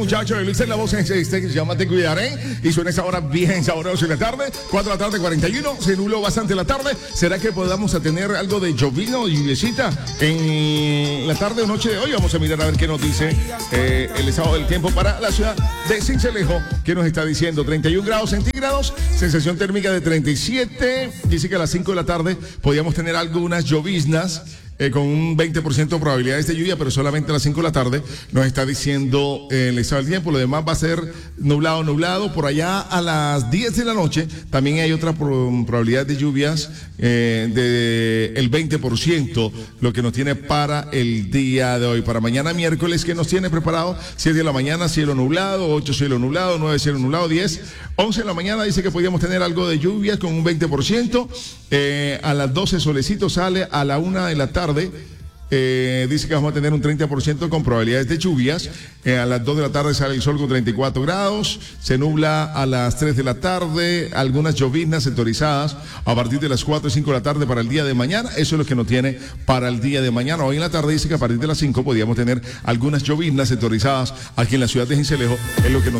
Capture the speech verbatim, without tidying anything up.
Muchachos, Luis en la voz en este que se llama Te Cuidaré y suena esa hora bien sabroso en la tarde, cuatro de la tarde, cuarenta y uno, se nubló bastante la tarde. ¿Será que podamos tener algo de llovino y lluviecita en la tarde o noche de hoy? Vamos a mirar a ver qué nos dice eh, el estado del tiempo para la ciudad de Sincelejo, que nos está diciendo treinta y un grados centígrados, sensación térmica de treinta y siete, dice que a las cinco de la tarde podríamos tener algunas lloviznas. Eh, con un veinte por ciento de probabilidades de lluvia, pero solamente a las cinco de la tarde nos está diciendo eh, el estado del tiempo. Lo demás va a ser nublado, nublado. Por allá a las diez de la noche también hay otra pro probabilidad de lluvias eh, de el veinte por ciento, lo que nos tiene para el día de hoy. Para mañana miércoles, ¿qué nos tiene preparado? siete de la mañana, cielo nublado, ocho cielo nublado, nueve cielo nublado, diez, once de la mañana dice que podríamos tener algo de lluvias con un veinte por ciento. Eh, a las doce solecito sale, a la una de la tarde Eh, dice que vamos a tener un treinta por ciento con probabilidades de lluvias. Eh, a las dos de la tarde sale el sol con treinta y cuatro grados. Se nubla a las tres de la tarde. Algunas lloviznas sectorizadas a partir de las cuatro y cinco de la tarde para el día de mañana. Eso es lo que nos tiene para el día de mañana. Hoy en la tarde dice que a partir de las cinco podríamos tener algunas lloviznas sectorizadas aquí en la ciudad de Sincelejo. Es lo que nos